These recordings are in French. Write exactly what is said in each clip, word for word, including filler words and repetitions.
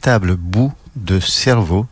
véritable bout de cerveau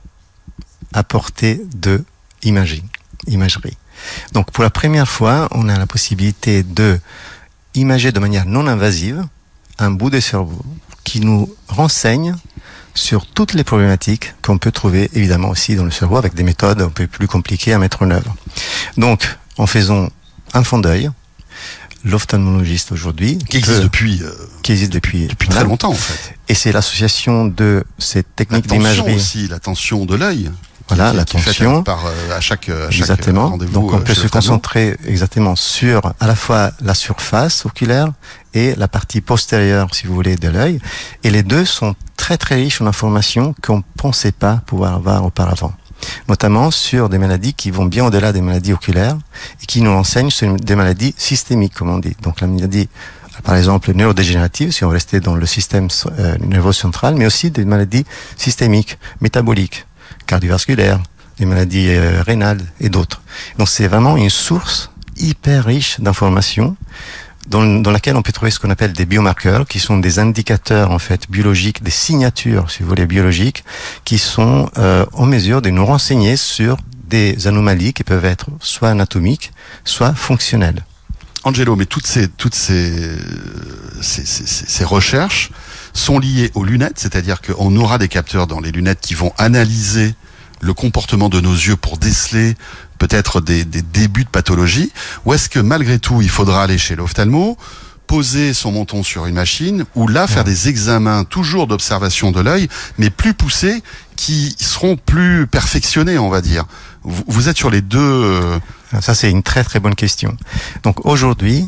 à portée de imagerie. imagerie. Donc pour la première fois, on a la possibilité de imager de manière non invasive un bout de cerveau qui nous renseigne sur toutes les problématiques qu'on peut trouver évidemment aussi dans le cerveau avec des méthodes un peu plus compliquées à mettre en œuvre. Donc en faisant un fond d'œil, l'ophtalmologiste aujourd'hui qui existe peut, depuis euh, qui existe depuis depuis très longtemps en fait. Et c'est l'association de ces techniques la d'imagerie aussi, la tension de l'œil. Voilà, qui, la qui est tension. faite par euh, à chaque à chaque exactement. rendez-vous. Donc on peut se l'ophtalmo. concentrer exactement sur à la fois la surface oculaire et la partie postérieure, si vous voulez, de l'œil. Et les deux sont très très riches en informations qu'on pensait pas pouvoir avoir auparavant. Notamment sur des maladies qui vont bien au-delà des maladies oculaires et qui nous enseignent sur des maladies systémiques, comme on dit. Donc la maladie, par exemple, neurodégénérative, si on restait dans le système euh, nerveux central, mais aussi des maladies systémiques, métaboliques, cardiovasculaires, des maladies euh, rénales et d'autres. Donc c'est vraiment une source hyper riche d'informations dans, dans laquelle on peut trouver ce qu'on appelle des biomarqueurs, qui sont des indicateurs en fait biologiques, des signatures, si vous voulez, biologiques, qui sont euh, en mesure de nous renseigner sur des anomalies qui peuvent être soit anatomiques, soit fonctionnelles. Angelo, mais toutes ces toutes ces ces, ces, ces recherches sont liées aux lunettes, c'est-à-dire qu'on aura des capteurs dans les lunettes qui vont analyser le comportement de nos yeux pour déceler peut-être des, des débuts de pathologie, ou est-ce que malgré tout il faudra aller chez l'ophtalmo, poser son menton sur une machine, ou là faire des examens toujours d'observation de l'œil, mais plus poussés, qui seront plus perfectionnés, on va dire. Vous, vous êtes sur les deux... Euh... Ça c'est une très très bonne question. Donc aujourd'hui,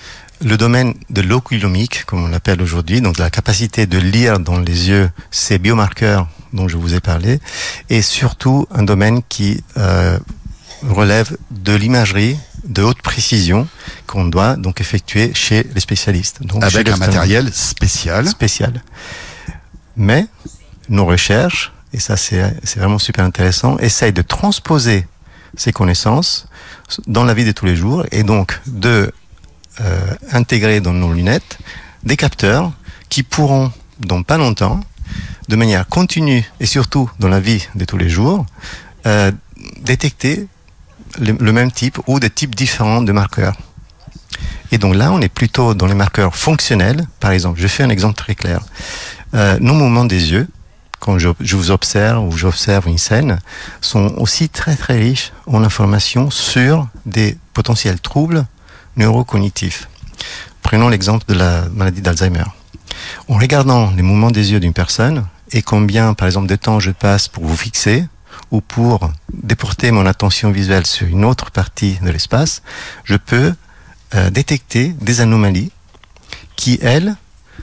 le domaine de l'oculomique, comme on l'appelle aujourd'hui, donc la capacité de lire dans les yeux ces biomarqueurs dont je vous ai parlé, est surtout un domaine qui euh, relève de l'imagerie de haute précision qu'on doit donc effectuer chez les spécialistes. Donc avec un matériel spécial. Spécial. Mais nos recherches, et ça c'est, c'est vraiment super intéressant, essayent de transposer ces connaissances dans la vie de tous les jours et donc de euh, intégrer dans nos lunettes des capteurs qui pourront, dans pas longtemps, de manière continue et surtout dans la vie de tous les jours, euh, détecter le, le même type ou des types différents de marqueurs. Et donc là, on est plutôt dans les marqueurs fonctionnels. Par exemple, je fais un exemple très clair. Euh, nos mouvements des yeux, quand je, je vous observe ou j'observe une scène, sont aussi très très riches en informations sur des potentiels troubles neurocognitifs. Prenons l'exemple de la maladie d'Alzheimer. En regardant les mouvements des yeux d'une personne et combien, par exemple, de temps je passe pour vous fixer ou pour déporter mon attention visuelle sur une autre partie de l'espace, je peux euh, détecter des anomalies qui, elles,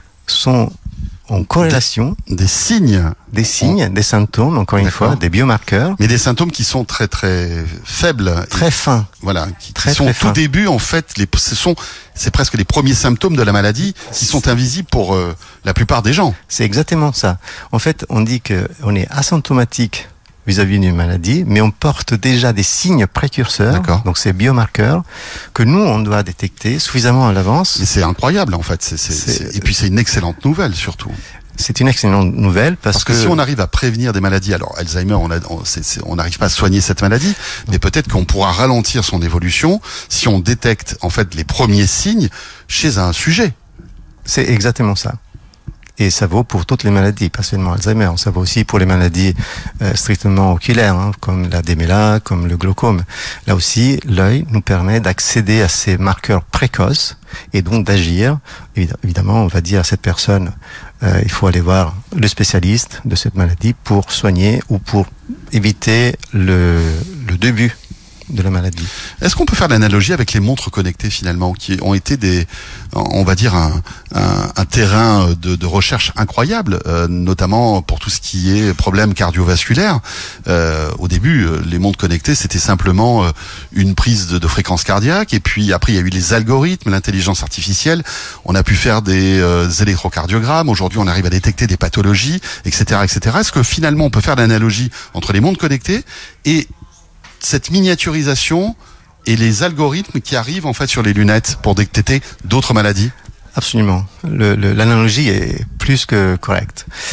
sont en corrélation. Des, des signes. Des signes, des symptômes, encore une D'accord. fois, des biomarqueurs. Mais des symptômes qui sont très très faibles. Très fins. Voilà. Qui, très, qui sont très au tout fins. début, en fait, les, ce sont, c'est presque les premiers symptômes de la maladie qui sont invisibles pour euh, la plupart des gens. C'est exactement ça. En fait, on dit qu'on est asymptomatique vis-à-vis d'une maladie, mais on porte déjà des signes précurseurs, D'accord. donc ces biomarqueurs, que nous, on doit détecter suffisamment à l'avance. Et c'est incroyable, en fait. C'est, c'est, C'est- c'est... Et puis c'est une excellente nouvelle, surtout. C'est une excellente nouvelle parce, Parce que, si on arrive à prévenir des maladies, alors Alzheimer, on a, on c'est- c'est- on n'arrive pas à soigner cette maladie, mais peut-être qu'on pourra ralentir son évolution si on détecte, en fait, les premiers signes chez un sujet. c'est exactement ça. Et ça vaut pour toutes les maladies, pas seulement Alzheimer. Ça vaut aussi pour les maladies euh, strictement oculaires, hein, comme la déméla, comme le glaucome. Là aussi, l'œil nous permet d'accéder à ces marqueurs précoces et donc d'agir. Évid- Évidemment, on va dire à cette personne, euh, il faut aller voir le spécialiste de cette maladie pour soigner ou pour éviter le, le début de la maladie. Est-ce qu'on peut faire l'analogie avec les montres connectées finalement, qui ont été des, on va dire un, un, un terrain de, de recherche incroyable, euh, notamment pour tout ce qui est problèmes cardiovasculaires. Euh, au début, euh, les montres connectées, c'était simplement euh, une prise de, de fréquence cardiaque, et puis après il y a eu les algorithmes, l'intelligence artificielle. On a pu faire des euh, électrocardiogrammes. Aujourd'hui, on arrive à détecter des pathologies, et cetera, et cetera. Est-ce que finalement on peut faire l'analogie entre les montres connectées et cette miniaturisation et les algorithmes qui arrivent en fait sur les lunettes pour détecter d'autres maladies? Absolument. Le, le, l'analogie est plus que correcte.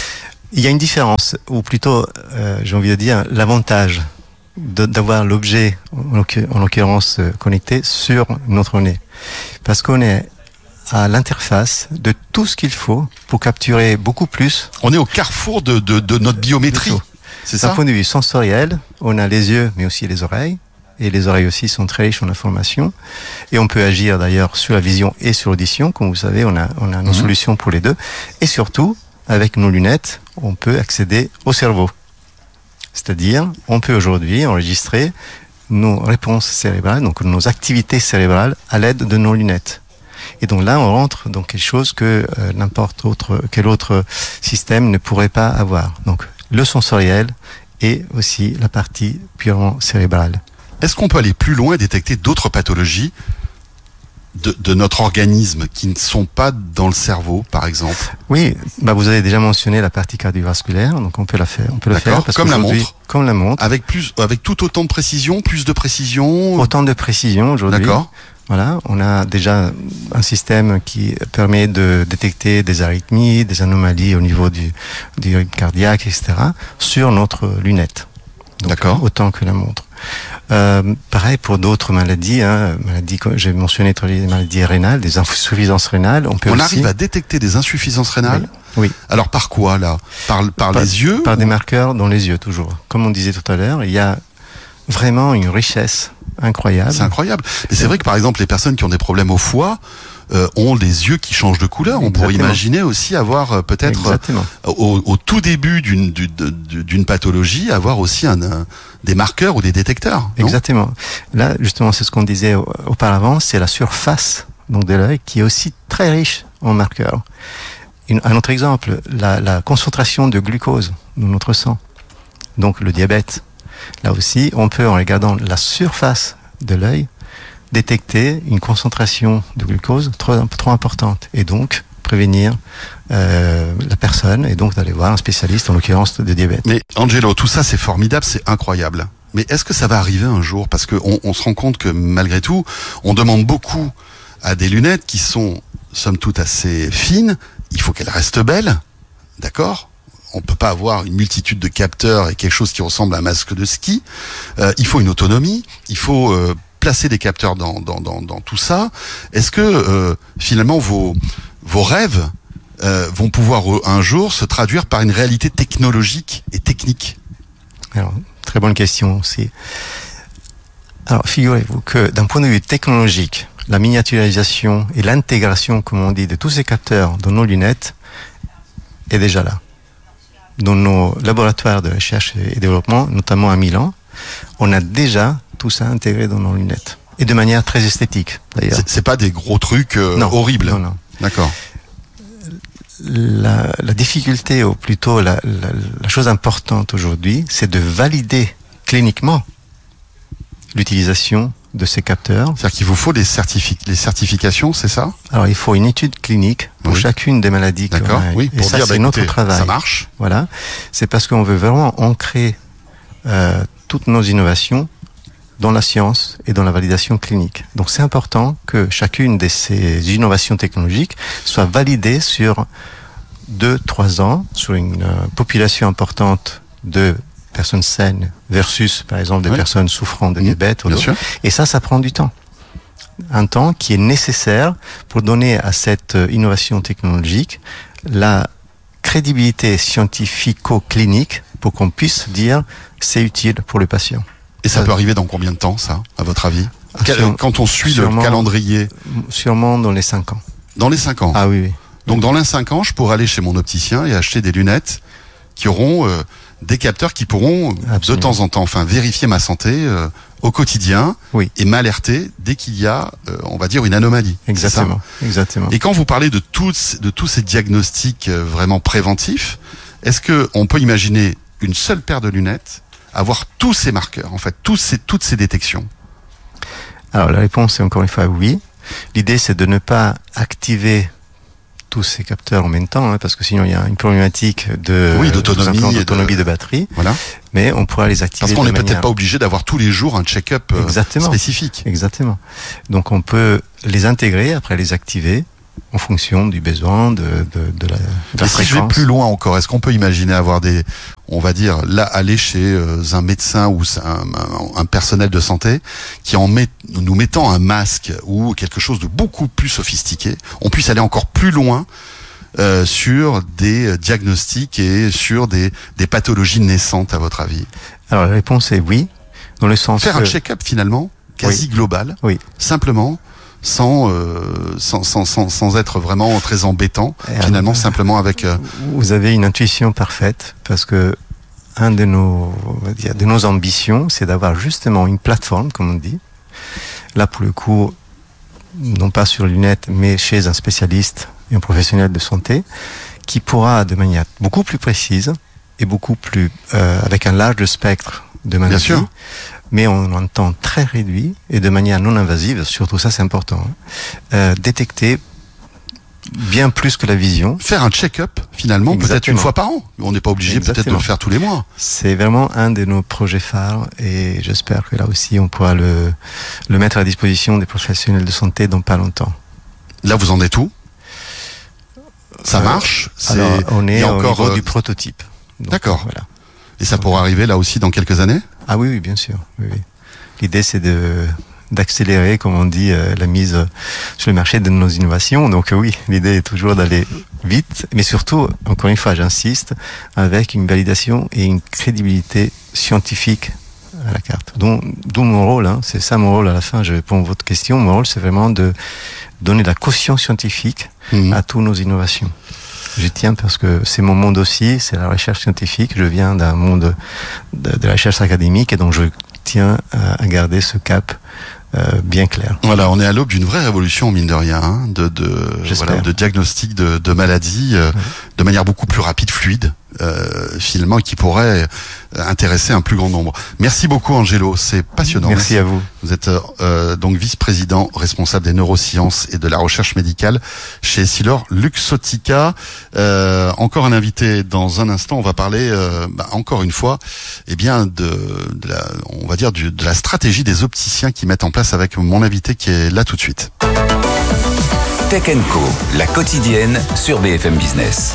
Il y a une différence, ou plutôt, euh, j'ai envie de dire, l'avantage de, d'avoir l'objet, en l'occurrence euh, connecté, sur notre nez. Parce qu'on est à l'interface de tout ce qu'il faut pour capturer beaucoup plus. On est au carrefour de, de, de notre biométrie. C'est ça ? D'un point de vue sensoriel, on a les yeux, mais aussi les oreilles. Et les oreilles aussi sont très riches en informations. Et on peut agir d'ailleurs sur la vision et sur l'audition. Comme vous savez, on a, on a nos mmh. solutions pour les deux. Et surtout, avec nos lunettes, on peut accéder au cerveau. C'est-à-dire, on peut aujourd'hui enregistrer nos réponses cérébrales, donc nos activités cérébrales, à l'aide de nos lunettes. Et donc là, on rentre dans quelque chose que euh, n'importe autre, quel autre système ne pourrait pas avoir. Donc, le sensoriel et aussi la partie purement cérébrale. Est-ce qu'on peut aller plus loin et détecter d'autres pathologies de, de notre organisme qui ne sont pas dans le cerveau, par exemple ? Oui, bah vous avez déjà mentionné la partie cardiovasculaire, donc on peut la faire, on peut le faire parce comme la montre, comme la montre, avec plus, avec tout autant de précision, plus de précision. Autant de précision aujourd'hui. D'accord. Voilà, on a déjà un système qui permet de détecter des arythmies, des anomalies au niveau du, du rythme cardiaque, et cetera, sur notre lunette. Donc, d'accord. Autant que la montre. Euh, pareil pour d'autres maladies, hein, maladies que j'ai mentionné, les maladies rénales, des insuffisances rénales. On peut on aussi... arrive à détecter des insuffisances rénales. Oui. oui. Alors par quoi là ? Par, par, par les yeux ? Par ou... des marqueurs dans les yeux toujours. Comme on disait tout à l'heure, il y a vraiment une richesse incroyable. C'est incroyable. Et c'est vrai que par exemple les personnes qui ont des problèmes au foie euh, ont des yeux qui changent de couleur. On pourrait imaginer aussi avoir euh, peut-être euh, au, au tout début d'une, d'une, d'une pathologie avoir aussi un, un, des marqueurs ou des détecteurs. Non ? Exactement. Là justement c'est ce qu'on disait auparavant, c'est la surface donc de l'œil qui est aussi très riche en marqueurs. Une, un autre exemple, la, la concentration de glucose dans notre sang, donc le diabète. Là aussi, on peut, en regardant la surface de l'œil, détecter une concentration de glucose trop, trop importante et donc prévenir euh, la personne et donc d'aller voir un spécialiste, en l'occurrence de diabète. Mais Angelo, tout ça c'est formidable, c'est incroyable. Mais est-ce que ça va arriver un jour ? Parce qu'on on se rend compte que malgré tout, on demande beaucoup à des lunettes qui sont, somme toute, assez fines. Il faut qu'elles restent belles, d'accord ? On peut pas avoir une multitude de capteurs et quelque chose qui ressemble à un masque de ski. Euh, il faut une autonomie. Il faut euh, placer des capteurs dans, dans, dans, dans tout ça. Est-ce que euh, finalement vos, vos rêves euh, vont pouvoir un jour se traduire par une réalité technologique et technique ? Alors, très bonne question aussi. Alors, figurez-vous que d'un point de vue technologique, la miniaturisation et l'intégration, comme on dit, de tous ces capteurs dans nos lunettes est déjà là. Dans nos laboratoires de recherche et développement, notamment à Milan, on a déjà tout ça intégré dans nos lunettes. Et de manière très esthétique, d'ailleurs. C'est, c'est pas des gros trucs euh, non, horribles. Non, non. D'accord. La, la difficulté, ou plutôt la, la, la chose importante aujourd'hui, c'est de valider cliniquement l'utilisation de ces capteurs. C'est-à-dire qu'il vous faut les, certifi- les certifications, c'est ça ? Alors, il faut une étude clinique pour oui. chacune des maladies. D'accord, qu'on a. oui, et pour ça, dire, c'est bah, notre écoutez, travail. Ça marche. Voilà. C'est parce qu'on veut vraiment ancrer euh, toutes nos innovations dans la science et dans la validation clinique. Donc, c'est important que chacune de ces innovations technologiques soit validée sur deux, trois ans, sur une euh, population importante de personnes saines versus, par exemple, des oui. personnes souffrant de mmh, diabète. Ou sûr. Et ça, ça prend du temps. Un temps qui est nécessaire pour donner à cette innovation technologique la crédibilité scientifico-clinique pour qu'on puisse dire c'est utile pour le patient. Et ça, ça peut arriver dans combien de temps, ça, à votre avis ? Sûrement, quand on suit le calendrier ? Sûrement dans les cinq ans. Dans les cinq ans ? Ah oui, oui. Donc dans les cinq ans, je pourrais aller chez mon opticien et acheter des lunettes qui auront euh, des capteurs qui pourront Absolument. de temps en temps, enfin vérifier ma santé euh, au quotidien oui. et m'alerter dès qu'il y a, euh, on va dire, une anomalie. Exactement. Exactement. Et quand vous parlez de tous de tous ces diagnostics euh, vraiment préventifs, est-ce que on peut imaginer une seule paire de lunettes avoir tous ces marqueurs, en fait, tous ces toutes ces détections ? Alors la réponse est encore une fois oui. L'idée c'est de ne pas activer tous ces capteurs en même temps, hein, parce que sinon il y a une problématique de oui, d'autonomie, d'autonomie de... de batterie. Voilà. Mais on pourra les activer. Parce qu'on n'est peut-être manière... pas obligé d'avoir tous les jours un check-up euh, spécifique. Exactement. Donc on peut les intégrer, après les activer, en fonction du besoin, de, de, de la, de la Et fréquence. si je vais plus loin encore, est-ce qu'on peut imaginer avoir des, on va dire, là, aller chez euh, un médecin ou un, un, un personnel de santé qui, en met, nous mettant un masque ou quelque chose de beaucoup plus sophistiqué, on puisse aller encore plus loin euh, sur des diagnostics et sur des, des pathologies naissantes, à votre avis? Alors la réponse est oui, dans le sens Faire que... un check-up finalement, quasi Oui. global, Oui. simplement, sans, euh, sans, sans, sans, sans être vraiment très embêtant, Et finalement, euh, simplement avec... Euh, Vous avez une intuition parfaite, parce que un de nos, on va dire, de nos ambitions, c'est d'avoir justement une plateforme, comme on dit. Là, pour le coup, non pas sur lunettes, mais chez un spécialiste et un professionnel de santé, qui pourra, de manière beaucoup plus précise et beaucoup plus, euh, avec un large spectre de maladies, Bien sûr. mais en un temps très réduit et de manière non invasive, surtout ça c'est important, hein, euh, détecter bien plus que la vision. faire un check-up, finalement, peut-être Exactement. une fois par an. On n'est pas obligé peut-être de Exactement. le faire tous les mois. C'est vraiment un de nos projets phares et j'espère que là aussi on pourra le, le mettre à disposition des professionnels de santé dans pas longtemps. Là, vous en êtes où? Ça Euh, marche? C'est- Alors on il y est a au encore, niveau euh, du prototype. Donc, D'accord. Voilà. Et ça pourra arriver là aussi dans quelques années? Ah oui, oui, bien sûr. Oui, oui. L'idée, c'est de d'accélérer, comme on dit, euh, la mise euh, sur le marché de nos innovations. Donc euh, oui, l'idée est toujours d'aller vite, mais surtout, encore une fois, j'insiste, avec une validation et une crédibilité scientifique à la carte. Donc, d'où mon rôle, hein, c'est ça mon rôle à la fin, je réponds à votre question. Mon rôle, c'est vraiment de donner la caution scientifique Mhm. à toutes nos innovations. Je tiens parce que c'est mon monde aussi, c'est la recherche scientifique. Je viens d'un monde de, de la recherche académique et donc je tiens à, à garder ce cap euh, bien clair. Voilà, on est à l'aube d'une vraie révolution, mine de rien, hein, de, de, J'espère. voilà, de diagnostic de, de maladies euh, Oui. de manière beaucoup plus rapide, fluide, euh, finalement, qui pourrait euh, intéresser un plus grand nombre. Merci beaucoup, Angelo, c'est passionnant. Merci à vous. Vous êtes euh, donc vice-président responsable des neurosciences et de la recherche médicale chez Essilor Luxottica. Euh, encore un invité dans un instant. On va parler euh, bah, encore une fois, eh bien de, de la, on va dire du, de la stratégie des opticiens qui mettent en place avec mon invité qui est là tout de suite. Tech and Co, la quotidienne sur B F M Business.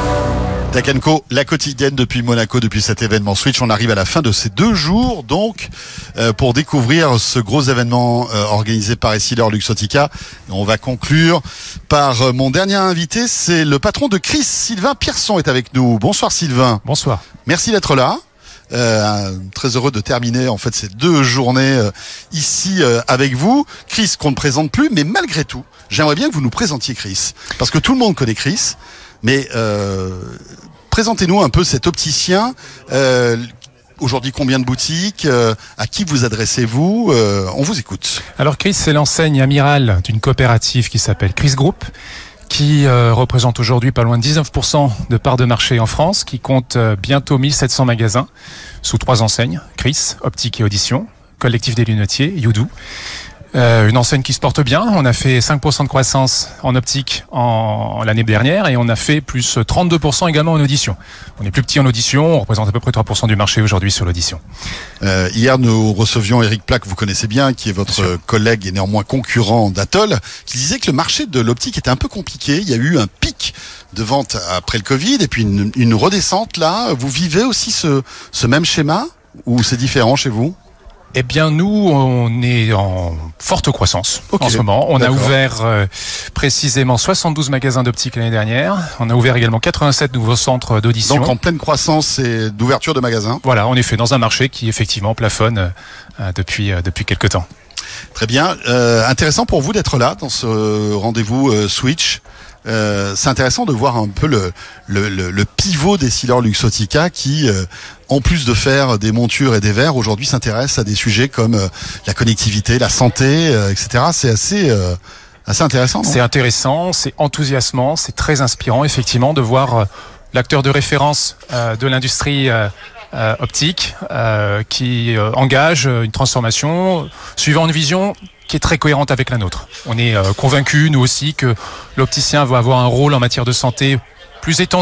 Tech and Co, la quotidienne depuis Monaco, depuis cet événement Switch. On arrive à la fin de ces deux jours, donc, euh, pour découvrir ce gros événement euh, organisé par Essilor Luxottica. Et on va conclure par euh, mon dernier invité, c'est le patron de Chris, Sylvain Pierson est avec nous. Bonsoir Sylvain. Bonsoir. Merci d'être là. Euh, très heureux de terminer en fait ces deux journées euh, ici euh, avec vous. Chris qu'on ne présente plus, mais malgré tout, j'aimerais bien que vous nous présentiez Chris, parce que tout le monde connaît Chris, mais euh, présentez-nous un peu cet opticien. Euh, aujourd'hui, combien de boutiques, euh, à qui vous adressez-vous? euh, On vous écoute. Alors Chris, c'est l'enseigne amirale d'une coopérative qui s'appelle Chris Group, qui euh, représente aujourd'hui pas loin de dix-neuf pour cent de part de marché en France, qui compte euh, bientôt mille sept cents magasins sous trois enseignes, Chris, Optique et Audition, Collectif des Lunetiers, Youdou. Euh, une enseigne qui se porte bien. On a fait cinq pour cent de croissance en optique en, en l'année dernière et on a fait plus trente-deux pour cent également en audition. On est plus petit en audition, on représente à peu près trois pour cent du marché aujourd'hui sur l'audition. Euh, hier, nous recevions Eric Plaque, vous connaissez bien, qui est votre euh, collègue et néanmoins concurrent d'Atoll, qui disait que le marché de l'optique était un peu compliqué. Il y a eu un pic de vente après le Covid et puis une, une redescente là. Vous vivez aussi ce, ce même schéma ou c'est différent chez vous? Eh bien, nous, on est en forte croissance Ok, en ce moment. On a d'accord. ouvert euh, précisément soixante-douze magasins d'optique l'année dernière. On a ouvert également quatre-vingt-sept nouveaux centres d'audition. Donc en pleine croissance et d'ouverture de magasins. Voilà, en effet, dans un marché qui effectivement plafonne euh, depuis euh, depuis quelques temps. Très bien. Euh, intéressant pour vous d'être là dans ce rendez-vous euh, Switch. Euh, c'est intéressant de voir un peu le, le, le, le pivot d'Essilor Luxottica qui, euh, en plus de faire des montures et des verres, aujourd'hui s'intéresse à des sujets comme euh, la connectivité, la santé, euh, et cetera. C'est assez, euh, assez intéressant. non C'est intéressant, c'est enthousiasmant, c'est très inspirant effectivement de voir euh, l'acteur de référence euh, de l'industrie euh, euh, optique euh, qui euh, engage une transformation suivant une vision qui est très cohérente avec la nôtre. On est euh, convaincus, nous aussi, que l'opticien va avoir un rôle en matière de santé plus étendu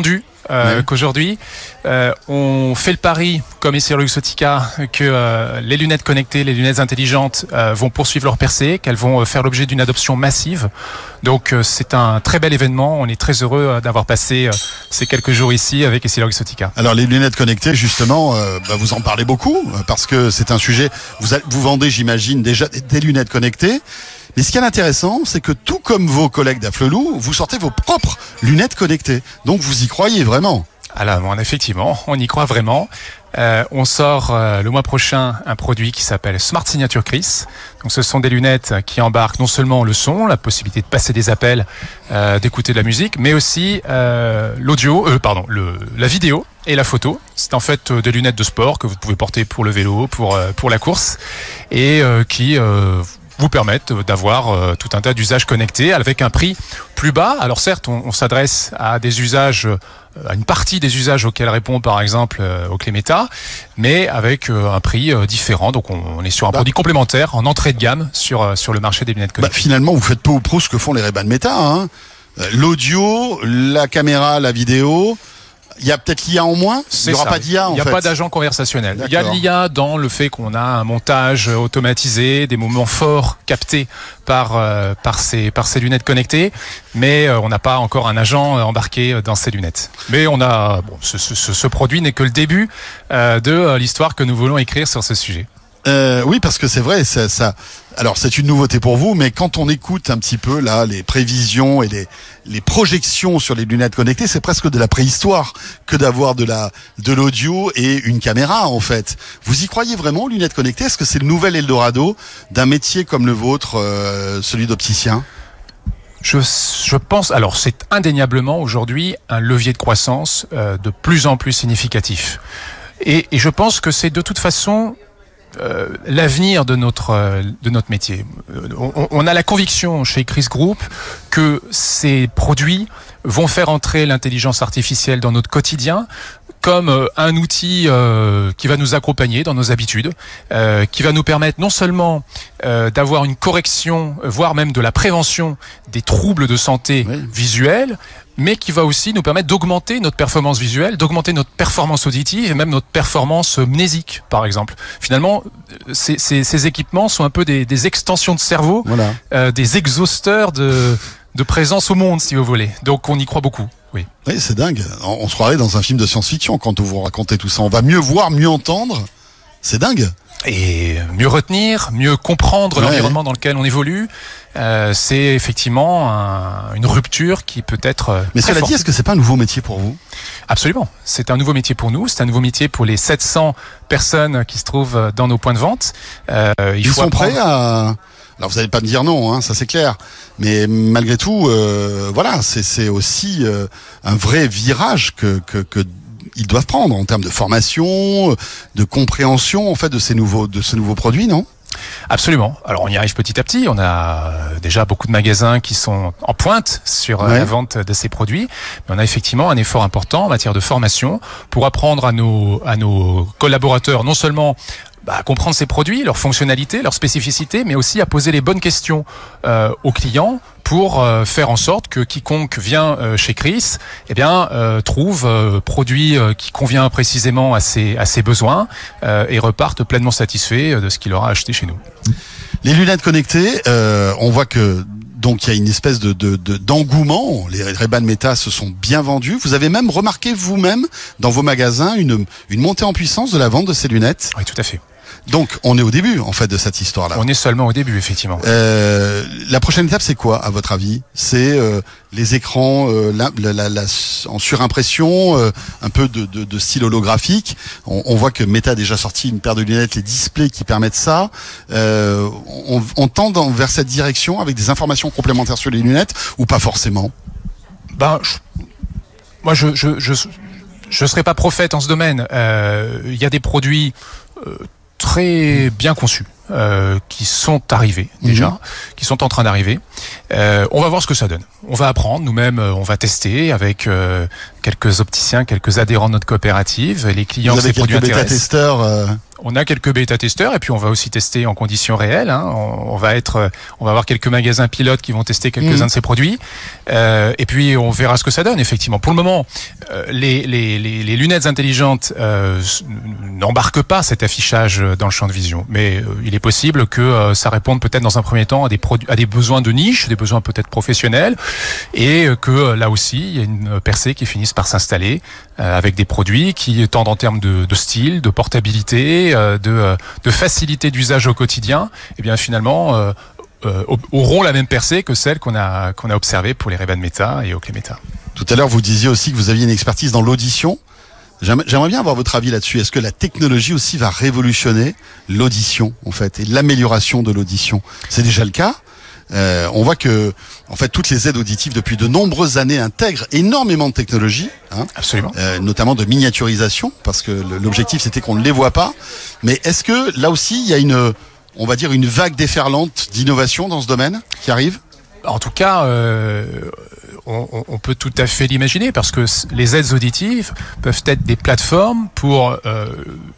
euh, oui. qu'aujourd'hui, euh, on fait le pari, comme EssilorLuxottica, que euh, les lunettes connectées, les lunettes intelligentes euh, vont poursuivre leur percée, qu'elles vont faire l'objet d'une adoption massive. Donc euh, c'est un très bel événement. On est très heureux euh, d'avoir passé euh, ces quelques jours ici avec EssilorLuxottica. Alors les lunettes connectées, justement, euh, bah, vous en parlez beaucoup euh, parce que c'est un sujet. Vous, a- vous vendez, j'imagine, déjà des, des lunettes connectées. Mais ce qui est intéressant, c'est que tout comme vos collègues d'Afflelou, vous sortez vos propres lunettes connectées. Donc vous y croyez vraiment. Alors, bon, effectivement, on y croit vraiment. Euh, on sort euh, le mois prochain un produit qui s'appelle Smart Signature Chris. Donc, ce sont des lunettes qui embarquent non seulement le son, la possibilité de passer des appels, euh, d'écouter de la musique, mais aussi euh, l'audio, euh, pardon, le, la vidéo et la photo. C'est en fait euh, des lunettes de sport que vous pouvez porter pour le vélo, pour euh, pour la course, et euh, qui euh, vous permettent d'avoir euh, tout un tas d'usages connectés avec un prix plus bas. Alors certes, on, on s'adresse à des usages, euh, à une partie des usages auxquels répond par exemple euh, aux clés Meta, mais avec euh, un prix euh, différent. Donc on, on est sur un Bah. produit complémentaire en entrée de gamme sur euh, sur le marché des lunettes Bah, connectées. finalement, vous faites peu ou prou ce que font les Ray-Ban Meta. Hein. Euh, L'audio, la caméra, la vidéo. Il y a peut-être l'I A en moins. Il C'est n'y aura ça. pas d'I A en Il n'y a fait. pas d'agent conversationnel. Il y a de D'accord. l'I A dans le fait qu'on a un montage automatisé, des moments forts captés par euh, par ces par ces lunettes connectées, mais euh, on n'a pas encore un agent euh, embarqué dans ces lunettes. Mais on a bon, ce, ce, ce, ce produit n'est que le début euh, de euh, l'histoire que nous voulons écrire sur ce sujet. Euh, oui, parce que c'est vrai, ça, ça. Alors c'est une nouveauté pour vous, mais quand on écoute un petit peu là les prévisions et les les projections sur les lunettes connectées, c'est presque de la préhistoire que d'avoir de la de l'audio et une caméra en fait. Vous y croyez vraiment aux lunettes connectées? Est-ce que c'est le nouvel Eldorado d'un métier comme le vôtre, euh, celui d'opticien? Je, je pense, alors c'est indéniablement aujourd'hui un levier de croissance euh, de plus en plus significatif. Et, et je pense que c'est de toute façon euh, l'avenir de notre euh, de notre métier. Euh, on, on a la conviction chez Chris Group que ces produits vont faire entrer l'intelligence artificielle dans notre quotidien comme euh, un outil euh, qui va nous accompagner dans nos habitudes, euh, qui va nous permettre non seulement euh, d'avoir une correction, voire même de la prévention des troubles de santé Oui. visuelle, mais qui va aussi nous permettre d'augmenter notre performance visuelle, d'augmenter notre performance auditive et même notre performance mnésique, par exemple. Finalement, ces, ces, ces équipements sont un peu des, des extensions de cerveau, Voilà. euh, des exhausteurs de, de présence au monde, si vous voulez. Donc on y croit beaucoup, oui. Oui, c'est dingue. On, on se croirait dans un film de science-fiction quand vous racontez tout ça. On va mieux voir, mieux entendre. C'est dingue. Et mieux retenir, mieux comprendre Ouais. l'environnement dans lequel on évolue, euh, c'est effectivement un, une rupture qui peut être euh, Mais très cela forte. dit, est-ce que c'est pas un nouveau métier pour vous? Absolument. C'est un nouveau métier pour nous. C'est un nouveau métier pour les sept cents personnes qui se trouvent dans nos points de vente. Euh, il Ils faut sont apprendre- prêts à... Alors vous n'allez pas me dire non, hein, ça c'est clair. Mais malgré tout, euh, voilà, c'est c'est aussi euh, un vrai virage que, que, que ils doivent prendre en termes de formation, de compréhension en fait de ces nouveaux de ces nouveaux produits, non? Absolument. Alors on y arrive petit à petit. On a euh, déjà beaucoup de magasins qui sont en pointe sur euh, Ouais. la vente de ces produits. Mais on a effectivement un effort important en matière de formation pour apprendre à nos à nos collaborateurs non seulement bah, à comprendre ces produits, leurs fonctionnalités, leurs spécificités, mais aussi à poser les bonnes questions euh, aux clients pour euh, faire en sorte que quiconque vient euh, chez Chris, eh bien, euh, trouve euh, produit euh, qui convient précisément à ses à ses besoins euh, et reparte pleinement satisfait de ce qu'il aura acheté chez nous. Les lunettes connectées, euh, on voit que donc il y a une espèce de de- de- d'engouement. Les Ray-Ban Meta se sont bien vendus. Vous avez même remarqué vous-même dans vos magasins une une montée en puissance de la vente de ces lunettes. Oui, tout à fait. Donc on est au début en fait de cette histoire-là. On est seulement au début, effectivement. Euh, la prochaine étape, c'est quoi, à votre avis? C'est euh, les écrans euh, la, la, la, la- en surimpression, euh, un peu de, de, de style holographique. On, on voit que Meta a déjà sorti une paire de lunettes, les displays qui permettent ça. Euh, on, on tend dans, vers cette direction avec des informations complémentaires sur les lunettes ou pas forcément? Ben, je- moi, je je je je serai pas prophète en ce domaine. Euh, Il y a des produits euh, très bien conçus euh, qui sont arrivés déjà, Mhm. qui sont en train d'arriver. Euh, on va voir ce que ça donne. On va apprendre nous-mêmes, euh, on va tester avec euh, quelques opticiens, quelques adhérents de notre coopérative, les clients Vous que avez ces produits quelques intéressent. bêta-testeurs euh, on a quelques bêta-testeurs et puis on va aussi tester en conditions réelles. Hein. On, on va être, on va avoir quelques magasins pilotes qui vont tester quelques-uns mmh. de ces produits. Euh, et puis on verra ce que ça donne. Effectivement, pour le moment, euh, les, les, les, les lunettes intelligentes euh, n'embarquent pas cet affichage dans le champ de vision, mais euh, il est possible que euh, ça réponde peut-être dans un premier temps à des produits, à des besoins de niche, des besoins peut-être professionnels, et que euh, là aussi il y a une percée qui finisse par s'installer euh, avec des produits qui tendent en termes de, de style, de portabilité, euh, de, euh, de facilité d'usage au quotidien, et bien finalement euh, euh, auront la même percée que celle qu'on a qu'on a observée pour les Ray-Ban Meta et Oakley Meta. Tout à l'heure, vous disiez aussi que vous aviez une expertise dans l'audition. J'aimerais bien avoir votre avis là-dessus. Est-ce que la technologie aussi va révolutionner l'audition, en fait, et l'amélioration de l'audition? C'est déjà le cas. Euh, on voit que, en fait, toutes les aides auditives depuis de nombreuses années intègrent énormément de technologies, hein, absolument, euh, notamment de miniaturisation, parce que l'objectif c'était qu'on ne les voit pas. Mais est-ce que là aussi il y a une, on va dire, une vague déferlante d'innovation dans ce domaine qui arrive? En tout cas, euh, on, on peut tout à fait l'imaginer parce que les aides auditives peuvent être des plateformes pour euh,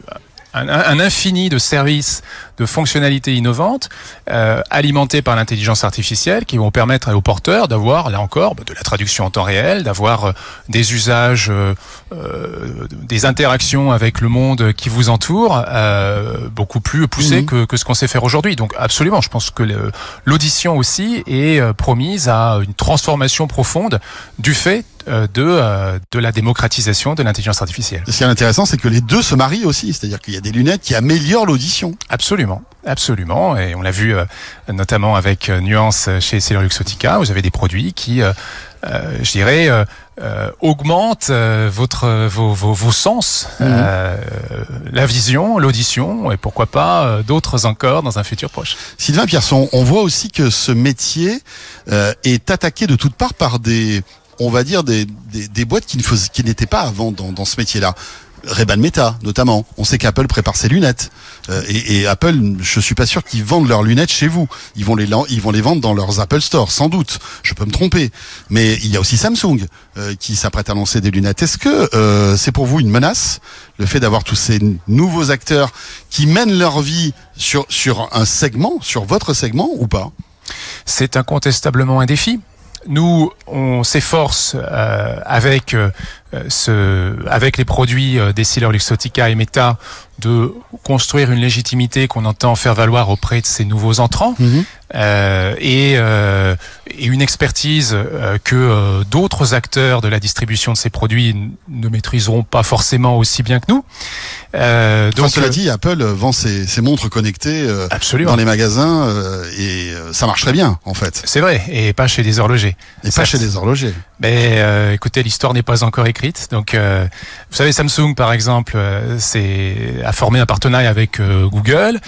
un, un infini de services, de fonctionnalités innovantes, euh, alimentées par l'intelligence artificielle, qui vont permettre aux porteurs d'avoir, là encore, de la traduction en temps réel, d'avoir euh, des usages, euh, euh, des interactions avec le monde qui vous entoure, euh, beaucoup plus poussés mmh. que, que ce qu'on sait faire aujourd'hui. Donc absolument, je pense que le, l'audition aussi est euh, promise à une transformation profonde du fait de, euh, de la démocratisation de l'intelligence artificielle. Ce qui est intéressant, c'est que les deux se marient aussi, c'est-à-dire qu'il y a des lunettes qui améliorent l'audition. Absolument, absolument, et on l'a vu euh, notamment avec euh, Nuance chez EssilorLuxottica. Vous avez des produits qui, euh, euh, je dirais, euh, euh, augmentent euh, votre vos, vos, vos sens, mmh. euh, la vision, l'audition, et pourquoi pas euh, d'autres encore dans un futur proche. Sylvain Pierson, on voit aussi que ce métier euh, est attaqué de toutes parts par des, on va dire des, des, des boîtes qui ne faisaient, qui n'étaient pas avant dans, dans ce métier-là. Ray-Ban Meta, notamment. On sait qu'Apple prépare ses lunettes. Euh, et, et Apple, je suis pas sûr qu'ils vendent leurs lunettes chez vous. Ils vont les, ils vont les vendre dans leurs Apple Store, sans doute. Je peux me tromper. Mais il y a aussi Samsung euh, qui s'apprête à lancer des lunettes. Est-ce que euh, c'est pour vous une menace, le fait d'avoir tous ces nouveaux acteurs qui mènent leur vie sur, sur un segment, sur votre segment, ou pas? C'est incontestablement un défi. Nous, on s'efforce euh, avec euh, ce, avec les produits euh, d'EssilorLuxottica et Meta de construire une légitimité qu'on entend faire valoir auprès de ces nouveaux entrants mmh. euh, et, euh, et une expertise euh, que euh, d'autres acteurs de la distribution de ces produits n- ne maîtriseront pas forcément aussi bien que nous. Euh, donc, enfin, cela dit, Apple vend ses, ses montres connectées euh, dans les magasins euh, et euh, ça marche très bien en fait. C'est vrai, et pas chez des horlogers. Et pas chez des horlogers. Mais euh, écoutez, l'histoire n'est pas encore écrite. Donc, euh, vous savez, Samsung, par exemple, euh, c'est a formé un partenariat avec euh, Google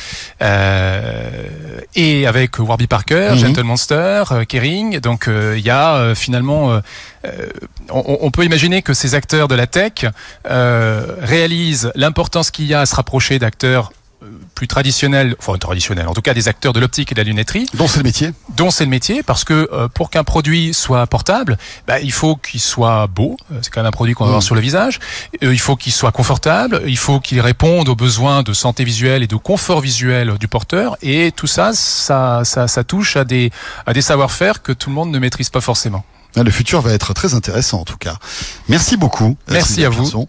euh, et avec Warby Parker, mm-hmm. Gentle Monster, euh, Kering. Donc, il euh, y a euh, finalement, euh, euh, on, on peut imaginer que ces acteurs de la tech euh, réalisent l'importance qu'il y a à se rapprocher d'acteurs plus traditionnels, enfin traditionnels, en tout cas des acteurs de l'optique et de la lunetterie. Dont c'est le métier. Dont c'est le métier, parce que euh, pour qu'un produit soit portable, bah, il faut qu'il soit beau, c'est quand même un produit qu'on va mmh. avoir sur le visage, euh, il faut qu'il soit confortable, il faut qu'il réponde aux besoins de santé visuelle et de confort visuel du porteur, et tout ça, ça, ça, ça touche à des, à des savoir-faire que tout le monde ne maîtrise pas forcément. Le futur va être très intéressant en tout cas. Merci beaucoup. Merci à vous.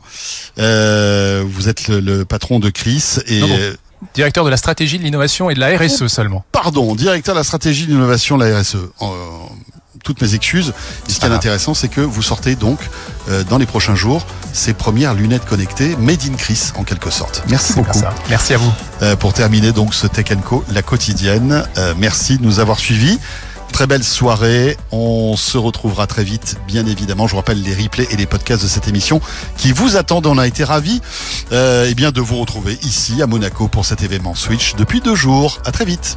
Euh, vous êtes le, le patron de Chris et non, non. Directeur de la stratégie de l'innovation et de la R S E seulement. Pardon, directeur de la stratégie de l'innovation de la R S E. Euh, toutes mes excuses. Et ce qui est intéressant, c'est que vous sortez donc euh, dans les prochains jours ces premières lunettes connectées made in Chris en quelque sorte. Merci c'est beaucoup. Merci à vous. Euh, pour terminer donc ce Tech and Co, la quotidienne. Euh, merci de nous avoir suivis. Très belle soirée, on se retrouvera très vite, bien évidemment. Je vous rappelle les replays et les podcasts de cette émission qui vous attendent. On a été ravis euh, eh bien, de vous retrouver ici à Monaco pour cet événement Switch depuis deux jours. À très vite.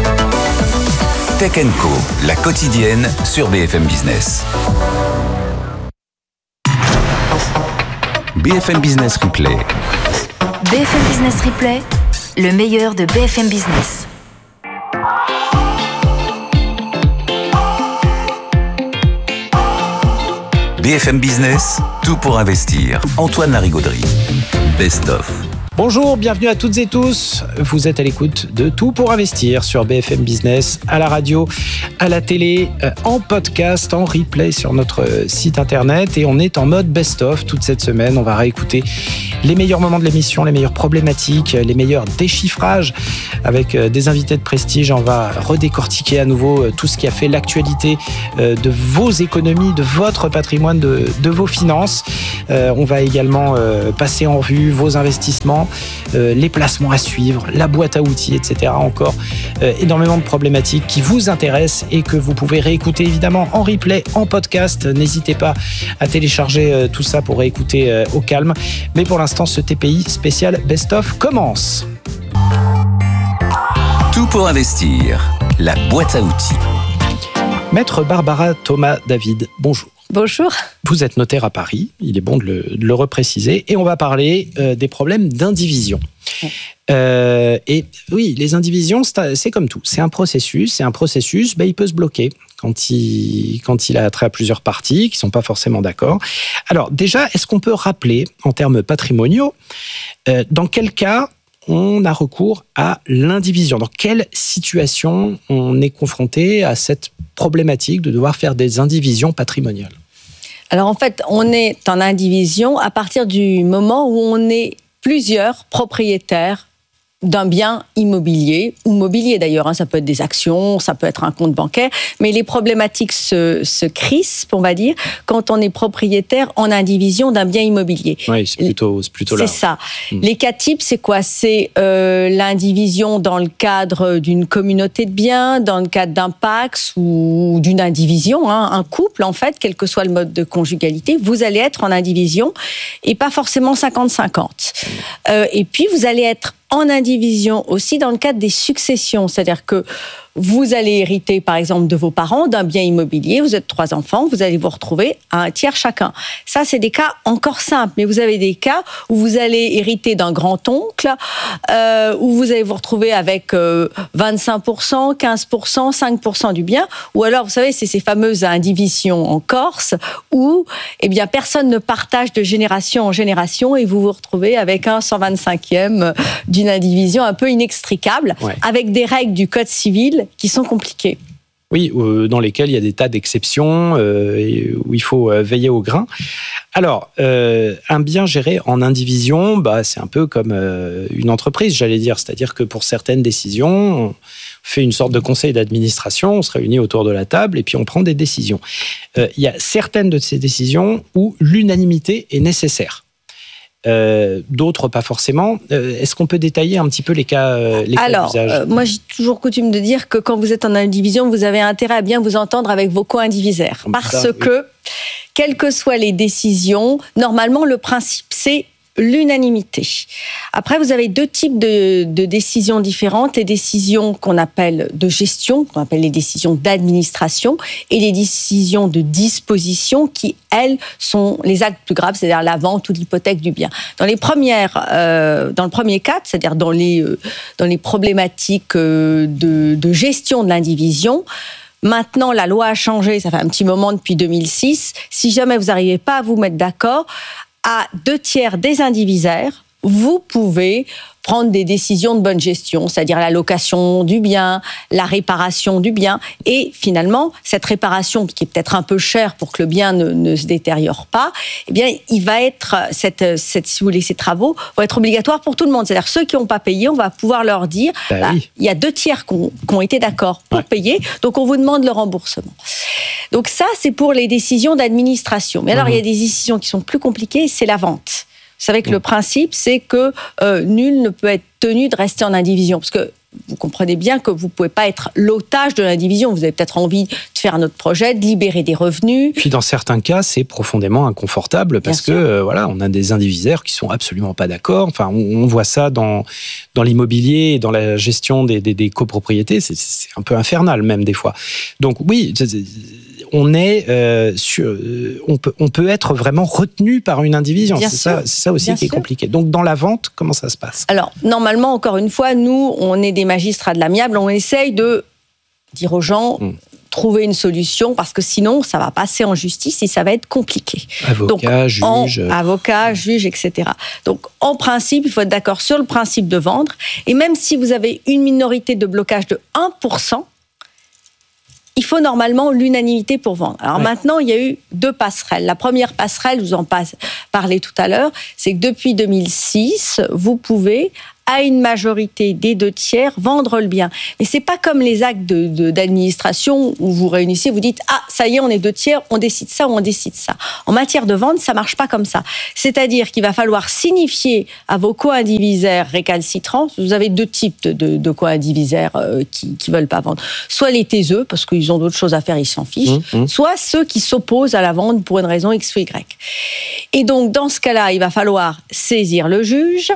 Tech and Co, la quotidienne sur B F M Business. B F M Business Replay. B F M Business Replay, le meilleur de B F M Business. B F M Business, tout pour investir. Antoine Larigauderie. Best of. Bonjour, bienvenue à toutes et tous. Vous êtes à l'écoute de Tout pour investir sur B F M Business, à la radio, à la télé, en podcast, en replay sur notre site internet. Et on est en mode best-of toute cette semaine. On va réécouter les meilleurs moments de l'émission, les meilleures problématiques, les meilleurs déchiffrages avec des invités de prestige. On va redécortiquer à nouveau tout ce qui a fait l'actualité de vos économies, de votre patrimoine, de, de vos finances. On va également passer en revue vos investissements, Euh, les placements à suivre, la boîte à outils, et cetera. Encore euh, énormément de problématiques qui vous intéressent et que vous pouvez réécouter évidemment en replay, en podcast. N'hésitez pas à télécharger euh, tout ça pour réécouter euh, au calme. Mais pour l'instant, ce T P I spécial Best of commence. Tout pour investir, la boîte à outils. Maître Barbara Thomas David, bonjour. Bonjour. Vous êtes notaire à Paris, il est bon de le, de le repréciser, et on va parler euh, des problèmes d'indivision. Ouais. Euh, et oui, les indivisions, c'est, c'est comme tout, c'est un processus, c'est un processus, ben, il peut se bloquer quand il, quand il a trait à plusieurs parties qui ne sont pas forcément d'accord. Alors déjà, est-ce qu'on peut rappeler, en termes patrimoniaux, euh, dans quel cas on a recours à l'indivision? Dans quelle situation on est confronté à cette problématique de devoir faire des indivisions patrimoniales? Alors en fait, on est en indivision à partir du moment où on est plusieurs propriétaires d'un bien immobilier, ou mobilier d'ailleurs, hein, ça peut être des actions, ça peut être un compte bancaire, mais les problématiques se, se crispent, on va dire, quand on est propriétaire en indivision d'un bien immobilier. Oui, c'est plutôt, c'est plutôt là. C'est ça. Mmh. Les cas types, c'est quoi? C'est euh, l'indivision dans le cadre d'une communauté de biens, dans le cadre d'un Pacs ou d'une indivision, hein, un couple en fait, quel que soit le mode de conjugalité, vous allez être en indivision et pas forcément cinquante cinquante. Euh, et puis, vous allez être en indivision aussi dans le cadre des successions, c'est-à-dire que vous allez hériter, par exemple, de vos parents d'un bien immobilier, vous êtes trois enfants, vous allez vous retrouver à un tiers chacun. Ça, c'est des cas encore simples, mais vous avez des cas où vous allez hériter d'un grand-oncle, euh, où vous allez vous retrouver avec euh, vingt-cinq pour cent, quinze pour cent, cinq pour cent du bien, ou alors, vous savez, c'est ces fameuses indivisions en Corse, où eh bien, personne ne partage de génération en génération, et vous vous retrouvez avec un cent vingt-cinquième d'une indivision un peu inextricable, ouais. Avec des règles du Code civil qui sont compliquées. Oui, euh, dans lesquelles il y a des tas d'exceptions, euh, où il faut euh, veiller au grain. Alors, euh, un bien géré en indivision, bah, c'est un peu comme euh, une entreprise, j'allais dire. C'est-à-dire que pour certaines décisions, on fait une sorte de conseil d'administration, on se réunit autour de la table et puis on prend des décisions. Euh, il y a certaines de ces décisions où l'unanimité est nécessaire. Euh, d'autres pas forcément. Euh, est-ce qu'on peut détailler un petit peu les cas, euh, les Alors, cas d'usage ? euh, moi j'ai toujours coutume de dire que quand vous êtes en indivision, vous avez intérêt à bien vous entendre avec vos co-indivisaires. Parce ça, que, oui. Quelles que soient les décisions, normalement le principe c'est l'unanimité. Après, vous avez deux types de, de décisions différentes. Les décisions qu'on appelle de gestion, qu'on appelle les décisions d'administration, et les décisions de disposition qui, elles, sont les actes plus graves, c'est-à-dire la vente ou l'hypothèque du bien. Dans les premières, euh, dans le premier cas, c'est-à-dire dans les, euh, dans les problématiques euh, de, de gestion de l'indivision, maintenant, la loi a changé, ça fait un petit moment depuis deux mille six. Si jamais vous n'arrivez pas à vous mettre d'accord, à deux tiers des indivisaires, vous pouvez prendre des décisions de bonne gestion, c'est-à-dire la location du bien, la réparation du bien, et finalement, cette réparation, qui est peut-être un peu chère pour que le bien ne, ne se détériore pas, eh bien, il va être, cette, cette, si vous voulez, ces travaux vont être obligatoires pour tout le monde. C'est-à-dire ceux qui n'ont pas payé, on va pouvoir leur dire, bah, bah, oui. Il y a deux tiers qui ont, qui ont été d'accord pour ouais. payer, donc on vous demande le remboursement. Donc ça, c'est pour les décisions d'administration. Mais alors, mmh. il y a des décisions qui sont plus compliquées, c'est la vente. Vous savez que mmh. le principe, c'est que euh, nul ne peut être tenu de rester en indivision. Parce que vous comprenez bien que vous ne pouvez pas être l'otage de l'indivision. Vous avez peut-être envie de faire un autre projet, de libérer des revenus. Puis dans certains cas, c'est profondément inconfortable parce bien que euh, voilà, on a des indivisaires qui sont absolument pas d'accord. Enfin, on, on voit ça dans dans l'immobilier et dans la gestion des, des, des copropriétés. C'est, c'est un peu infernal même des fois. Donc oui, c'est, c'est, on est euh, sur, euh, on peut on peut être vraiment retenu par une indivision. Bien c'est sûr. ça, c'est ça aussi bien qui sûr. Est compliqué. Donc dans la vente, comment ça se passe ? Alors normalement, encore une fois, nous, on est des magistrats de l'amiable, on essaye de dire aux gens, mmh. trouver une solution, parce que sinon, ça va passer en justice et ça va être compliqué. Avocat, juge. En, avocat, juge, et cetera. Donc, en principe, il faut être d'accord sur le principe de vendre. Et même si vous avez une minorité de blocage de un pour cent, il faut normalement l'unanimité pour vendre. Alors ouais. Maintenant, il y a eu deux passerelles. La première passerelle, je vous en passe, parlais tout à l'heure, c'est que depuis deux mille six, vous pouvez, à une majorité des deux tiers, vendre le bien. Mais c'est pas comme les actes de, de, d'administration où vous réunissez, vous dites « Ah, ça y est, on est deux tiers, on décide ça ou on décide ça ». En matière de vente, ça marche pas comme ça. C'est-à-dire qu'il va falloir signifier à vos co-indivisaires récalcitrants, vous avez deux types de, de, de co-indivisaires euh, qui, qui veulent pas vendre. Soit les taiseux, parce qu'ils ont d'autres choses à faire, ils s'en fichent, mmh, mmh. soit ceux qui s'opposent à la vente pour une raison X ou Y. Et donc, dans ce cas-là, il va falloir saisir le juge,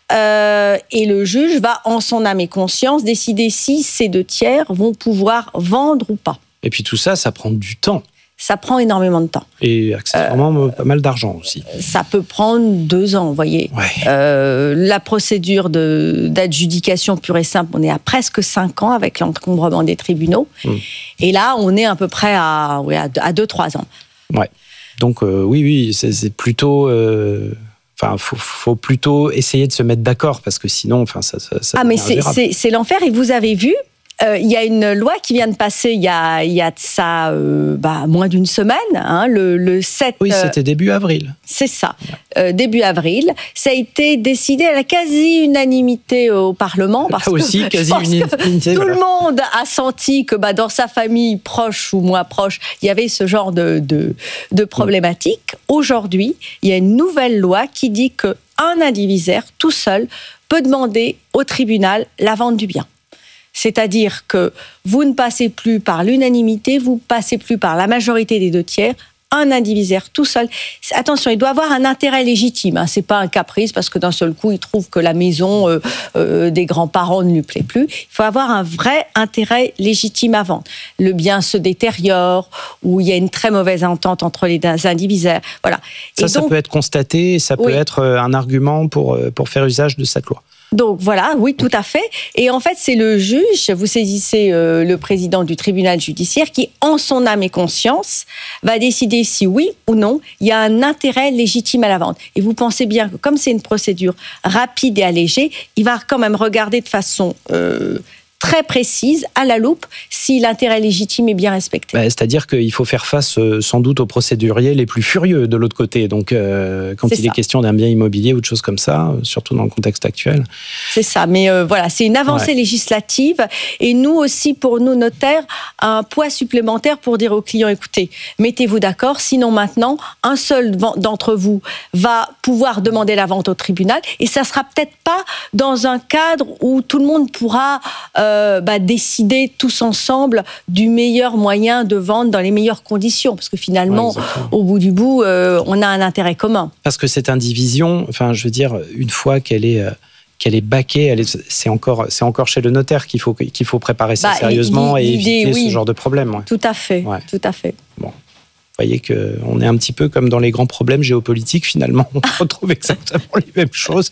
euh, et le juge va, en son âme et conscience, décider si ces deux tiers vont pouvoir vendre ou pas. Et puis tout ça, ça prend du temps. Ça prend énormément de temps. Et accessoirement, euh, pas mal d'argent aussi. Ça peut prendre deux ans, vous voyez. Ouais. Euh, la procédure de, d'adjudication pure et simple, on est à presque cinq ans avec l'encombrement des tribunaux. Mmh. Et là, on est à peu près à, ouais, à deux trois ans. Ouais. Donc euh, oui, oui, c'est, c'est plutôt... Euh... Enfin, faut, faut plutôt essayer de se mettre d'accord parce que sinon, enfin, ça. ça, ça ah, mais c'est, c'est, c'est l'enfer. Et vous avez vu, il euh, y a une loi qui vient de passer il y a, y a de ça euh, bah, moins d'une semaine, hein, le, le sept. Oui, c'était début avril. C'est ça, euh, début avril. Ça a été décidé à la quasi-unanimité au Parlement. Parce Là aussi, que quasi-unanimité. Tout voilà. le monde a senti que bah, dans sa famille, proche ou moins proche, il y avait ce genre de, de, de problématique. Mmh. Aujourd'hui, il y a une nouvelle loi qui dit qu'un indivisaire, tout seul, peut demander au tribunal la vente du bien. C'est-à-dire que vous ne passez plus par l'unanimité, vous ne passez plus par la majorité des deux tiers, un indivisaire tout seul. Attention, il doit avoir un intérêt légitime, hein. C'est pas un caprice parce que d'un seul coup, il trouve que la maison euh, euh, des grands-parents ne lui plaît plus. Il faut avoir un vrai intérêt légitime à vendre. Le bien se détériore ou il y a une très mauvaise entente entre les indivisaires. Voilà. Ça, et ça donc, peut être constaté, ça peut oui. être un argument pour, pour faire usage de cette loi. Donc voilà, oui, tout à fait. Et en fait, c'est le juge, vous saisissez euh, le président du tribunal judiciaire qui, en son âme et conscience, va décider si oui ou non, il y a un intérêt légitime à la vente. Et vous pensez bien que comme c'est une procédure rapide et allégée, il va quand même regarder de façon euh, très précise, à la loupe, si l'intérêt légitime est bien respecté. Bah, c'est-à-dire qu'il faut faire face euh, sans doute aux procéduriers les plus furieux de l'autre côté. Donc, euh, quand c'est il ça. est question d'un bien immobilier ou de choses comme ça, euh, surtout dans le contexte actuel. C'est ça, mais euh, voilà, c'est une avancée ouais. législative. Et nous aussi, pour nous notaires, un poids supplémentaire pour dire aux clients, écoutez, mettez-vous d'accord, sinon maintenant, un seul d'entre vous va pouvoir demander la vente au tribunal. Et ça ne sera peut-être pas dans un cadre où tout le monde pourra... Euh, Euh, bah, décider tous ensemble du meilleur moyen de vendre dans les meilleures conditions. Parce que finalement, ouais, au bout du bout, euh, on a un intérêt commun. Parce que cette indivision, enfin, je veux dire, une fois qu'elle est... Euh... qu'elle est baquée, elle est, c'est, encore, c'est encore chez le notaire qu'il faut, qu'il faut préparer ça bah, sérieusement et éviter oui. ce genre de problème. Ouais. Tout à fait, ouais. tout à fait. Bon. Vous voyez qu'on est un petit peu comme dans les grands problèmes géopolitiques, finalement. On retrouve exactement les mêmes choses.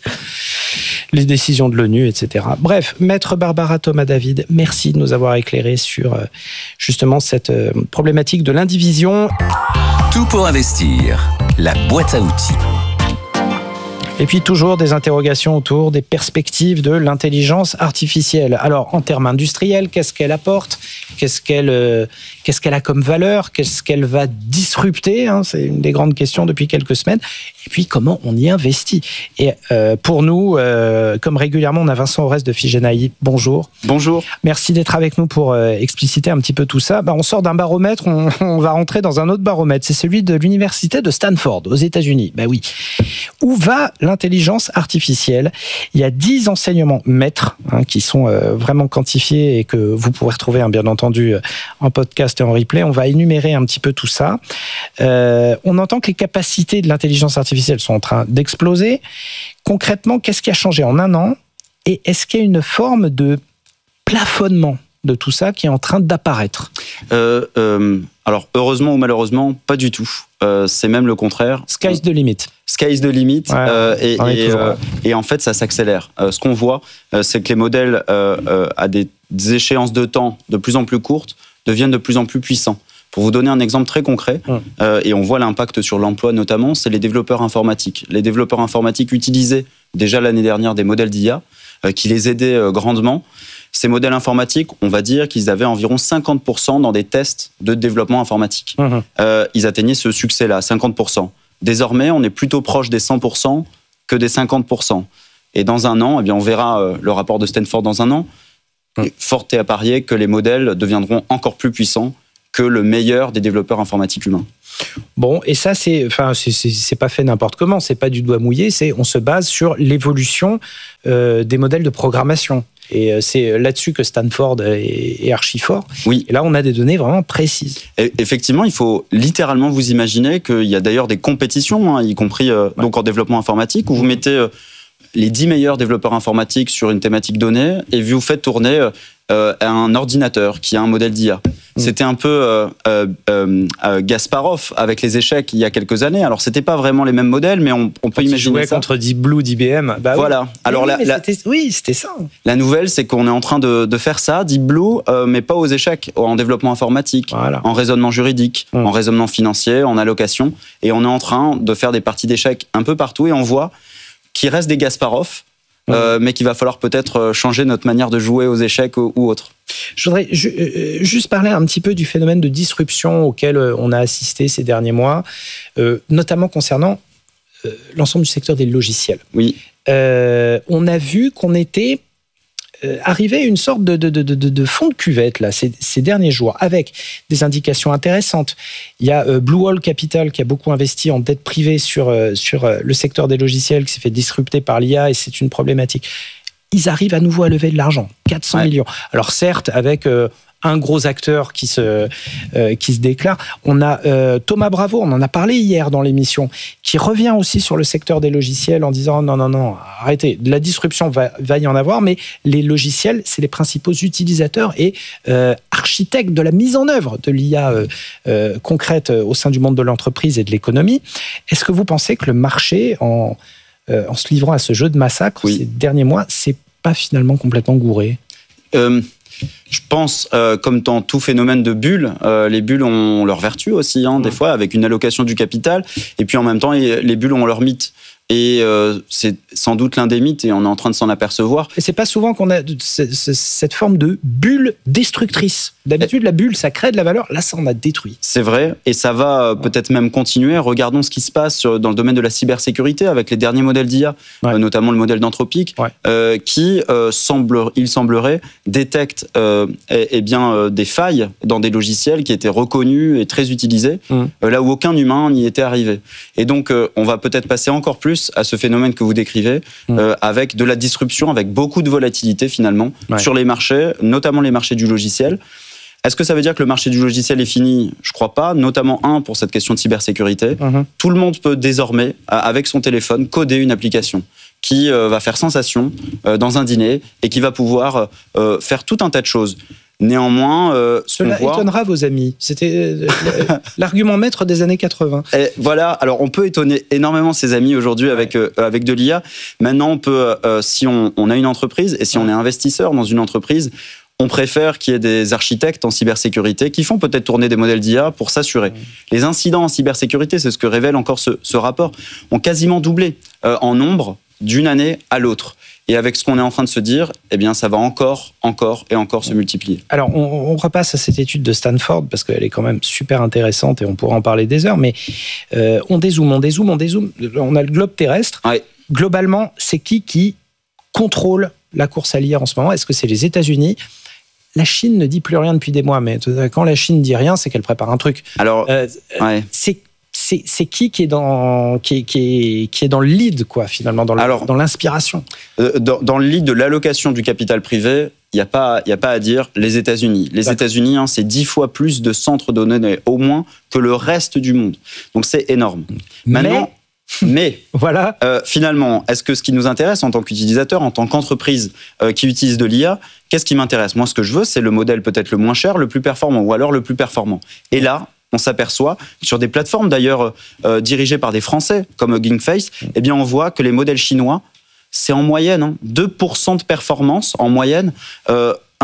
Les décisions de l'ONU, et cetera. Bref, Maître Barbara Thomas-David, merci de nous avoir éclairé sur justement cette problématique de l'indivision. Tout pour investir, la boîte à outils. Et puis toujours des interrogations autour des perspectives de l'intelligence artificielle. Alors, en termes industriels, qu'est-ce qu'elle apporte ? Qu'est-ce qu'elle, euh, qu'est-ce qu'elle a comme valeur ? Qu'est-ce qu'elle va disrupter ? hein, C'est une des grandes questions depuis quelques semaines. Et puis, comment on y investit ? Et euh, pour nous, euh, comme régulièrement, on a Vincent Aurès de Figenaï. Bonjour. Bonjour. Merci d'être avec nous pour euh, expliciter un petit peu tout ça. Ben, on sort d'un baromètre, on, on va rentrer dans un autre baromètre. C'est celui de l'université de Stanford, aux États-Unis. Ben oui. Où va l'intelligence artificielle ? Il y a dix enseignements maîtres hein, qui sont euh, vraiment quantifiés et que vous pourrez retrouver, hein, bien entendu, en podcast et en replay. On va énumérer un petit peu tout ça. Euh, on entend que les capacités de l'intelligence artificielle sont en train d'exploser. Concrètement, qu'est-ce qui a changé en un an ? Et est-ce qu'il y a une forme de plafonnement de tout ça qui est en train d'apparaître ? euh, euh, Alors, heureusement ou malheureusement, pas du tout. Euh, c'est même le contraire. Sky's the limit. Sky's the limit. Ouais, euh, et, ouais, et, euh, et en fait, ça s'accélère. Euh, ce qu'on voit, euh, c'est que les modèles, euh, euh, à des, des échéances de temps de plus en plus courtes, deviennent de plus en plus puissants. Pour vous donner un exemple très concret, mmh. euh, et on voit l'impact sur l'emploi notamment, c'est les développeurs informatiques. Les développeurs informatiques utilisaient déjà l'année dernière des modèles d'I A euh, qui les aidaient euh, grandement. Ces modèles informatiques, on va dire qu'ils avaient environ cinquante pour cent dans des tests de développement informatique. Mmh. Euh, ils atteignaient ce succès-là, cinquante pour cent. Désormais, on est plutôt proche des cent pour cent que des cinquante pour cent. Et dans un an, eh bien, on verra euh, le rapport de Stanford dans un an. Mmh. Fort est à parier que les modèles deviendront encore plus puissants que le meilleur des développeurs informatiques humains. Bon, et ça, c'est, enfin, c'est, c'est, c'est pas fait n'importe comment, c'est pas du doigt mouillé, c'est, on se base sur l'évolution euh, des modèles de programmation. Et euh, c'est là-dessus que Stanford est, est archi fort. Oui. Et là, on a des données vraiment précises. Et effectivement, il faut littéralement vous imaginer qu'il y a d'ailleurs des compétitions, hein, y compris euh, ouais. donc en développement informatique, où vous mettez euh, les dix meilleurs développeurs informatiques sur une thématique donnée et vous faites tourner euh, un ordinateur qui a un modèle d'I A. Mmh. C'était un peu euh, euh, euh, Gasparov avec les échecs il y a quelques années. Alors, c'était pas vraiment les mêmes modèles, mais on, on peut Quand imaginer jouait ça. contre Deep Blue d'I B M. Bah voilà. Oui. Alors, oui, la, la, c'était, oui, c'était ça. La nouvelle, c'est qu'on est en train de, de faire ça, Deep Blue, euh, mais pas aux échecs, en développement informatique, voilà. en raisonnement juridique, mmh. en raisonnement financier, en allocation. Et on est en train de faire des parties d'échecs un peu partout et on voit qu'il reste des Gasparov, mmh. euh, mais qu'il va falloir peut-être changer notre manière de jouer aux échecs ou, ou autre. Je voudrais ju- euh, juste parler un petit peu du phénomène de disruption auquel on a assisté ces derniers mois, euh, notamment concernant euh, l'ensemble du secteur des logiciels. Oui. Euh, on a vu qu'on était euh, arrivé à une sorte de, de, de, de, de fond de cuvette là, ces, ces derniers jours, avec des indications intéressantes. Il y a euh, Blue Wall Capital qui a beaucoup investi en dette privée sur, euh, sur euh, le secteur des logiciels, qui s'est fait disrupter par l'I A, et c'est une problématique. Ils arrivent à nouveau à lever de l'argent, quatre cents ouais. millions. Alors certes, avec euh, un gros acteur qui se, euh, qui se déclare. On a euh, Thomas Bravo, on en a parlé hier dans l'émission, qui revient aussi sur le secteur des logiciels en disant non, non, non, arrêtez, de la disruption va, va y en avoir, mais les logiciels, c'est les principaux utilisateurs et euh, architectes de la mise en œuvre de l'I A euh, euh, concrète au sein du monde de l'entreprise et de l'économie. Est-ce que vous pensez que le marché, en, euh, en se livrant à ce jeu de massacre oui. ces derniers mois, c'est pas finalement complètement gouré? euh, Je pense, euh, comme dans tout phénomène de bulles, euh, les bulles ont leur vertu aussi, hein, mmh. des fois, avec une allocation du capital. Et puis en même temps, les bulles ont leur mythe. Et euh, c'est sans doute l'un des mythes, et on est en train de s'en apercevoir. Et c'est pas souvent qu'on a cette forme de bulle destructrice. D'habitude, la bulle, ça crée de la valeur. Là, ça en a détruit. C'est vrai, et ça va peut-être même continuer. Regardons ce qui se passe dans le domaine de la cybersécurité avec les derniers modèles d'I A, ouais. euh, notamment le modèle d'Anthropic, ouais. euh, qui, euh, semble, il semblerait, détecte euh, eh, eh bien, euh, des failles dans des logiciels qui étaient reconnus et très utilisés, mmh. euh, là où aucun humain n'y était arrivé. Et donc, euh, on va peut-être passer encore plus à ce phénomène que vous décrivez, mmh. euh, avec de la disruption, avec beaucoup de volatilité finalement, ouais. sur les marchés, notamment les marchés du logiciel. Est-ce que ça veut dire que le marché du logiciel est fini ? Je crois pas, notamment un pour cette question de cybersécurité. Mmh. Tout le monde peut désormais, avec son téléphone, coder une application qui euh, va faire sensation euh, dans un dîner et qui va pouvoir euh, faire tout un tas de choses. Néanmoins, euh, cela voit... étonnera vos amis. C'était l'argument maître des années quatre-vingts. Et voilà. Alors, on peut étonner énormément ses amis aujourd'hui avec ouais. euh, avec de l'I A. Maintenant, on peut, euh, si on, on a une entreprise et si ouais. on est investisseur dans une entreprise, on préfère qu'il y ait des architectes en cybersécurité qui font peut-être tourner des modèles d'I A pour s'assurer. Ouais. Les incidents en cybersécurité, c'est ce que révèle encore ce, ce rapport, ont quasiment doublé euh, en nombre d'une année à l'autre. Et avec ce qu'on est en train de se dire, eh bien, ça va encore, encore et encore se multiplier. Alors, on, on repasse à cette étude de Stanford, parce qu'elle est quand même super intéressante et on pourra en parler des heures, mais euh, on dézoome, on dézoome, on dézoome. On a le globe terrestre. Ouais. Globalement, c'est qui qui contrôle la course à l'I A en ce moment ? Est-ce que c'est les États-Unis ? La Chine ne dit plus rien depuis des mois, mais quand la Chine dit rien, c'est qu'elle prépare un truc. Alors, euh, ouais. c'est C'est, c'est qui qui est dans qui est, qui est, qui est dans le lead quoi finalement dans, le, Alors, dans l'inspiration euh, dans, dans le lead de l'allocation du capital privé, il y a pas il y a pas à dire les États-Unis. Les D'accord. États-Unis, hein, c'est dix fois plus de centres de données au moins que le reste du monde. Donc c'est énorme. Mais Maintenant, mais voilà. Euh, finalement, est-ce que ce qui nous intéresse en tant qu'utilisateur, en tant qu'entreprise euh, qui utilise de l'I A, qu'est-ce qui m'intéresse ? Moi, ce que je veux, c'est le modèle peut-être le moins cher, le plus performant, ou alors le plus performant. Et là, on s'aperçoit, sur des plateformes d'ailleurs euh, dirigées par des Français, comme Hugging Face, eh bien on voit que les modèles chinois, c'est en moyenne hein, deux pour cent de performance, en moyenne, euh,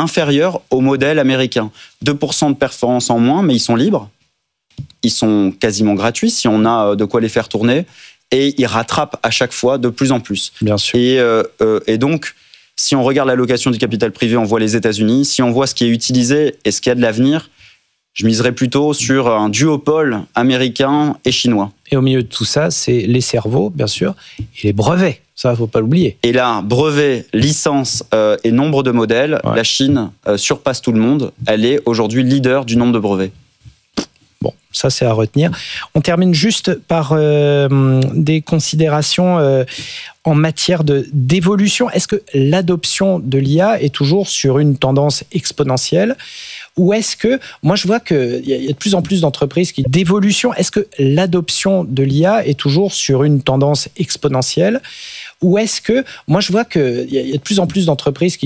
inférieur au modèle américain. deux pour cent de performance en moins, mais ils sont libres. Ils sont quasiment gratuits si on a de quoi les faire tourner. Et ils rattrapent à chaque fois de plus en plus. Bien sûr. Et, euh, euh, et donc, si on regarde l'allocation du capital privé, on voit les États-Unis. Si on voit ce qui est utilisé et ce qui a de l'avenir, je miserais plutôt sur un duopole américain et chinois. Et au milieu de tout ça, c'est les cerveaux, bien sûr, et les brevets. Ça, il ne faut pas l'oublier. Et là, brevets, licences euh, et nombre de modèles, ouais. la Chine euh, surpasse tout le monde. Elle est aujourd'hui leader du nombre de brevets. Bon, ça, c'est à retenir. On termine juste par euh, des considérations euh, en matière de, d'évolution. Est-ce que l'adoption de l'I A est toujours sur une tendance exponentielle ? Ou est-ce que, moi je vois qu'il y a de plus en plus d'entreprises qui d'évolution, est-ce que l'adoption de l'I A est toujours sur une tendance exponentielle ? Ou est-ce que, moi je vois qu'il y a de plus en plus d'entreprises qui